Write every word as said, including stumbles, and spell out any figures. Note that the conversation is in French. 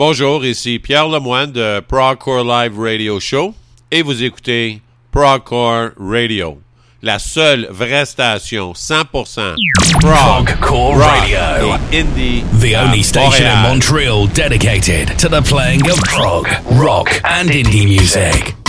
Bonjour, ici Pierre Lemoine de Progcore Live Radio Show et vous écoutez Progcore Radio, la seule vraie station cent pour cent Progcore Radio, et indie, the only station Montréal. in Montreal dedicated to the playing of prog, rock and indie music.